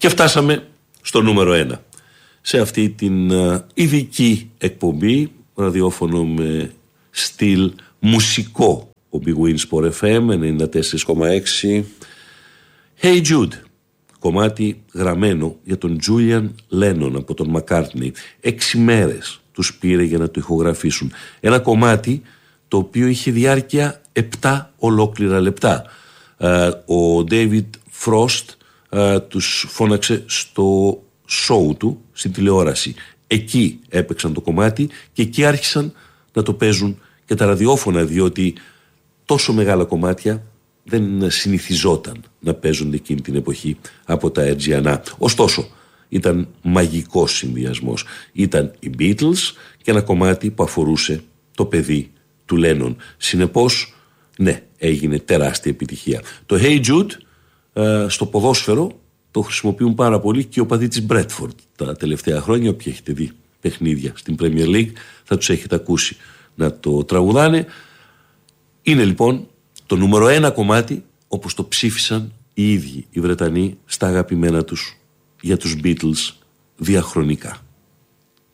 Και φτάσαμε στο νούμερο 1. Σε αυτή την ειδική εκπομπή, ραδιόφωνο με στυλ μουσικό, ο Big Win Sport FM 94,6. Hey Jude, κομμάτι γραμμένο για τον Julian Lennon από τον McCartney. 6 μέρες τους πήρε για να το ηχογραφήσουν. Ένα κομμάτι το οποίο είχε διάρκεια 7 ολόκληρα λεπτά. Ο David Frost τους φώναξε στο show του, στην τηλεόραση. Εκεί έπαιξαν το κομμάτι και εκεί άρχισαν να το παίζουν και τα ραδιόφωνα, διότι τόσο μεγάλα κομμάτια δεν συνηθιζόταν να παίζονται εκείνη την εποχή από τα Αιτζιανά. Ωστόσο, ήταν μαγικός συνδυασμός. Ήταν οι Beatles και ένα κομμάτι που αφορούσε το παιδί του Lennon. Συνεπώς, ναι, έγινε τεράστια επιτυχία. Το Hey Jude στο ποδόσφαιρο το χρησιμοποιούν πάρα πολύ και οι οπαδοί της Bradford τα τελευταία χρόνια. Όποιοι έχετε δει παιχνίδια στην Premier League θα τους έχετε ακούσει να το τραγουδάνε. Είναι λοιπόν το νούμερο 1 κομμάτι όπως το ψήφισαν οι ίδιοι οι Βρετανοί στα αγαπημένα τους για τους Beatles διαχρονικά.